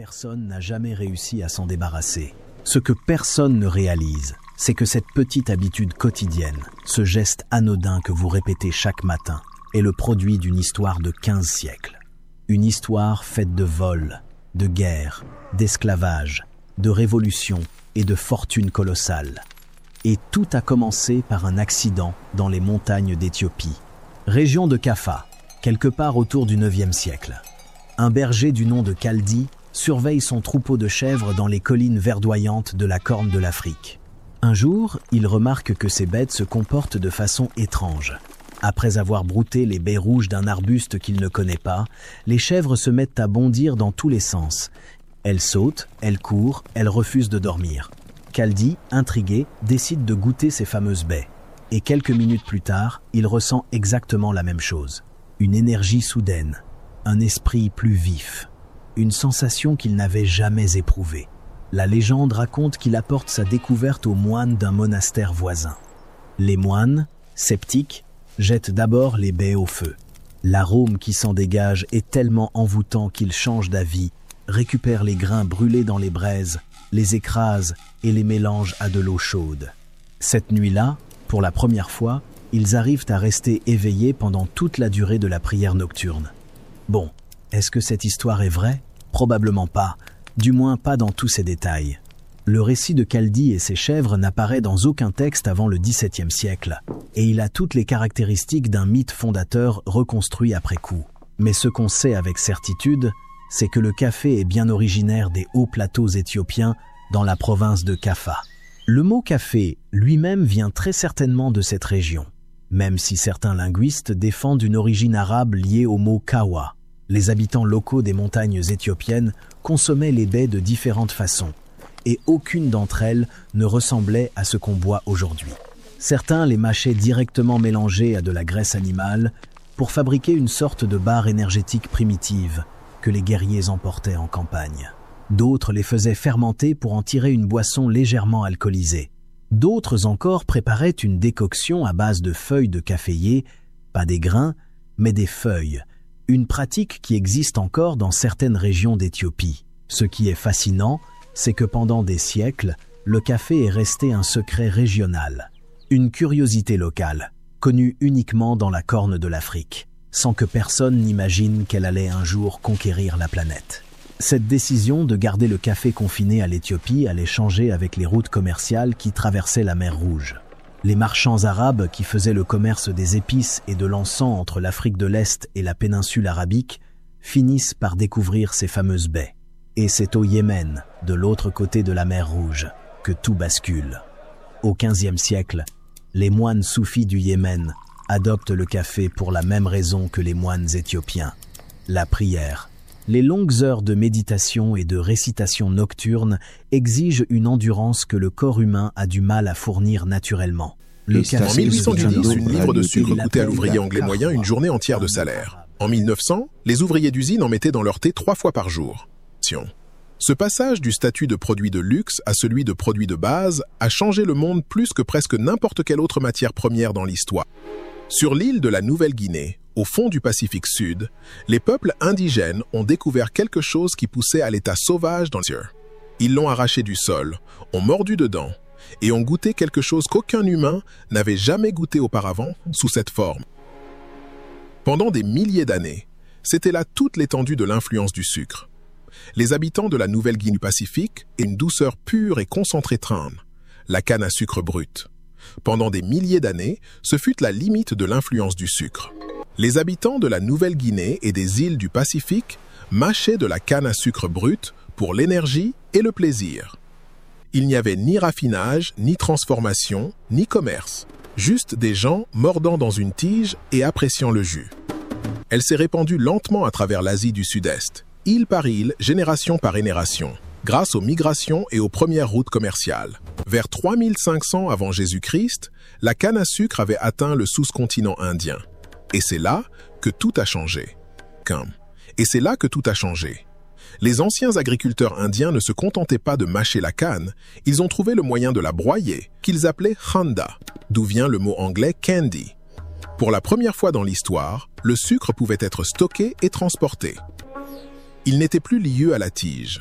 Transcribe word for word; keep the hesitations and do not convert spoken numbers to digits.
personne n'a jamais réussi à s'en débarrasser. Ce que personne ne réalise, c'est que cette petite habitude quotidienne, ce geste anodin que vous répétez chaque matin, est le produit d'une histoire de quinze siècles. Une histoire faite de vols, de guerres, d'esclavage, de révolutions et de fortunes colossales. Et tout a commencé par un accident dans les montagnes d'Éthiopie. Région de Kaffa, quelque part autour du neuvième siècle. Un berger du nom de Kaldi surveille son troupeau de chèvres dans les collines verdoyantes de la Corne de l'Afrique. Un jour, il remarque que ces bêtes se comportent de façon étrange. Après avoir brouté les baies rouges d'un arbuste qu'il ne connaît pas, les chèvres se mettent à bondir dans tous les sens. Elles sautent, elles courent, elles refusent de dormir. Kaldi, intrigué, décide de goûter ces fameuses baies. Et quelques minutes plus tard, il ressent exactement la même chose. Une énergie soudaine, un esprit plus vif, une sensation qu'il n'avait jamais éprouvée. La légende raconte qu'il apporte sa découverte aux moines d'un monastère voisin. Les moines, sceptiques, jettent d'abord les baies au feu. L'arôme qui s'en dégage est tellement envoûtant qu'ils changent d'avis, récupèrent les grains brûlés dans les braises, les écrasent et les mélangent à de l'eau chaude. Cette nuit-là, pour la première fois, ils arrivent à rester éveillés pendant toute la durée de la prière nocturne. Bon, est-ce que cette histoire est vraie? Probablement pas, du moins pas dans tous ses détails. Le récit de Kaldi et ses chèvres n'apparaît dans aucun texte avant le dix-septième siècle, et il a toutes les caractéristiques d'un mythe fondateur reconstruit après coup. Mais ce qu'on sait avec certitude, c'est que le café est bien originaire des hauts plateaux éthiopiens dans la province de Kaffa. Le mot café lui-même vient très certainement de cette région, même si certains linguistes défendent une origine arabe liée au mot kawa. Les habitants locaux des montagnes éthiopiennes consommaient les baies de différentes façons, et aucune d'entre elles ne ressemblait à ce qu'on boit aujourd'hui. Certains les mâchaient directement mélangés à de la graisse animale pour fabriquer une sorte de barre énergétique primitive que les guerriers emportaient en campagne. D'autres les faisaient fermenter pour en tirer une boisson légèrement alcoolisée. D'autres encore préparaient une décoction à base de feuilles de caféier, pas des grains, mais des feuilles, une pratique qui existe encore dans certaines régions d'Éthiopie. Ce qui est fascinant, c'est que pendant des siècles, le café est resté un secret régional, une curiosité locale, connue uniquement dans la Corne de l'Afrique, sans que personne n'imagine qu'elle allait un jour conquérir la planète. Cette décision de garder le café confiné à l'Éthiopie allait changer avec les routes commerciales qui traversaient la mer Rouge. Les marchands arabes qui faisaient le commerce des épices et de l'encens entre l'Afrique de l'Est et la péninsule arabique finissent par découvrir ces fameuses baies. Et c'est au Yémen, de l'autre côté de la mer Rouge, que tout bascule. Au quinzième siècle, les moines soufis du Yémen adoptent le café pour la même raison que les moines éthiopiens, la prière. Les longues heures de méditation et de récitation nocturne exigent une endurance que le corps humain a du mal à fournir naturellement. Le en mille huit cent dix, une livre de sucre coûtait à l'ouvrier anglais moyen une journée entière de salaire. En mille neuf cents, les ouvriers d'usine en mettaient dans leur thé trois fois par jour. Ce passage du statut de produit de luxe à celui de produit de base a changé le monde plus que presque n'importe quelle autre matière première dans l'histoire. Sur l'île de la Nouvelle-Guinée, au fond du Pacifique Sud, les peuples indigènes ont découvert quelque chose qui poussait à l'état sauvage dans les cieux. Ils l'ont arraché du sol, ont mordu dedans et ont goûté quelque chose qu'aucun humain n'avait jamais goûté auparavant sous cette forme. Pendant des milliers d'années, c'était là toute l'étendue de l'influence du sucre. Les habitants de la Nouvelle-Guinée du Pacifique aient une douceur pure et concentrée trame, la canne à sucre brute. Pendant des milliers d'années, ce fut la limite de l'influence du sucre. Les habitants de la Nouvelle-Guinée et des îles du Pacifique mâchaient de la canne à sucre brute pour l'énergie et le plaisir. Il n'y avait ni raffinage, ni transformation, ni commerce, juste des gens mordant dans une tige et appréciant le jus. Elle s'est répandue lentement à travers l'Asie du Sud-Est, île par île, génération par génération, grâce aux migrations et aux premières routes commerciales. Vers trois mille cinq cents avant Jésus-Christ, la canne à sucre avait atteint le sous-continent indien. Et c'est là que tout a changé. Et c'est là que tout a changé. Les anciens agriculteurs indiens ne se contentaient pas de mâcher la canne, ils ont trouvé le moyen de la broyer, qu'ils appelaient khanda, d'où vient le mot anglais candy. Pour la première fois dans l'histoire, le sucre pouvait être stocké et transporté. Il n'était plus lié à la tige.